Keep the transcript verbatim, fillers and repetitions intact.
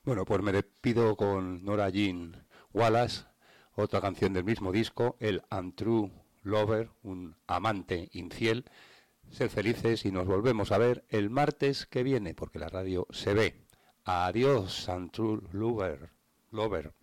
Bueno, pues me despido con Nora Jean Wallace, otra canción del mismo disco, el Untrue Lover, un amante infiel. Sed felices y nos volvemos a ver el martes que viene, porque la radio se ve. Adiós, Untrue Lover. Lover.